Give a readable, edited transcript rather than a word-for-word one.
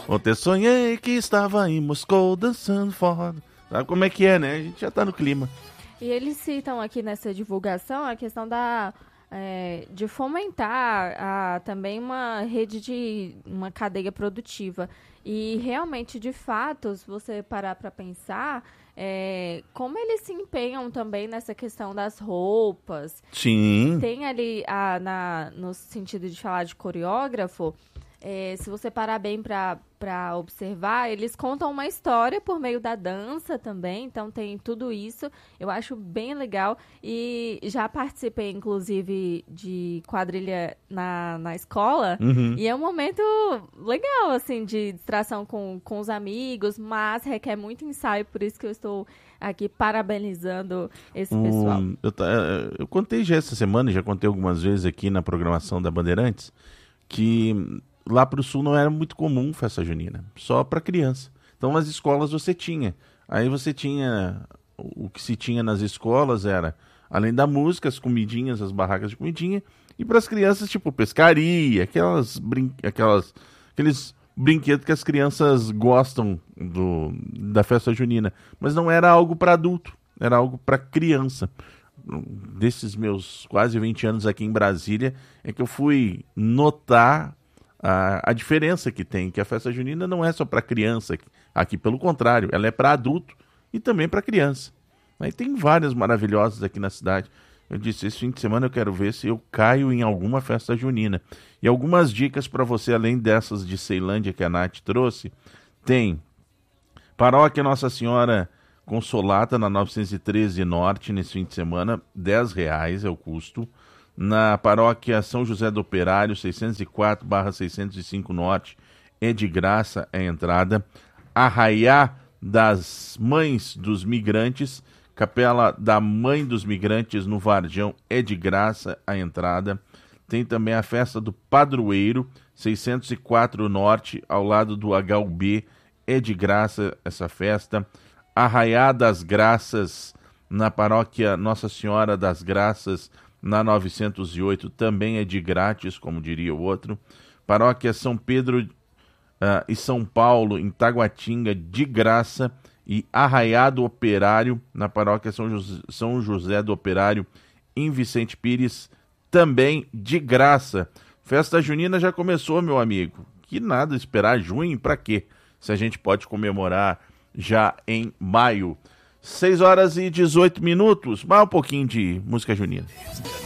Ontem sonhei que estava em Moscou dançando forró. Sabe como é que é, né? A gente já tá no clima. E eles citam aqui nessa divulgação a questão de fomentar também uma rede de uma cadeia produtiva. E realmente, de fato, se você parar para pensar, como eles se empenham também nessa questão das roupas. Sim. Tem ali, no sentido de falar de coreógrafo, se você parar bem para observar, eles contam uma história por meio da dança também, então tem tudo isso. Eu acho bem legal e já participei, inclusive, de quadrilha na escola, e é um momento legal, assim, de distração com os amigos, mas requer muito ensaio, por isso que eu estou aqui parabenizando esse pessoal. Eu contei já essa semana, já contei algumas vezes aqui na programação da Bandeirantes, que lá para o sul não era muito comum festa junina, só para criança. Então nas escolas você tinha. Aí você tinha, o que se tinha nas escolas era, além da música, as comidinhas, as barracas de comidinha, e para as crianças, tipo pescaria, aqueles brinquedos que as crianças gostam da festa junina. Mas não era algo para adulto, era algo para criança. Desses meus quase 20 anos aqui em Brasília, é que eu fui notar a diferença que tem, que a festa junina não é só para criança, aqui pelo contrário, ela é para adulto e também para criança. Aí tem várias maravilhosas aqui na cidade. Eu disse, esse fim de semana eu quero ver se eu caio em alguma festa junina. E algumas dicas para você, além dessas de Ceilândia que a Nath trouxe, tem Paróquia Nossa Senhora Consolata, na 913 Norte, nesse fim de semana, R$10 é o custo. Na paróquia São José do Operário, 604/605 Norte, é de graça a entrada. Arraiá das Mães dos Migrantes, Capela da Mãe dos Migrantes no Varjão, é de graça a entrada. Tem também a festa do Padroeiro, 604 Norte, ao lado do HUB, é de graça essa festa. Arraiá das Graças, na paróquia Nossa Senhora das Graças, na 908, também é de grátis, como diria o outro. Paróquia São Pedro e São Paulo, em Taguatinga, de graça. E Arraiá do Operário, na paróquia São José do Operário, em Vicente Pires, também de graça. Festa junina já começou, meu amigo. Que nada, esperar junho, pra quê? Se a gente pode comemorar já em maio. 6 horas e 18 minutos, mais um pouquinho de música junina.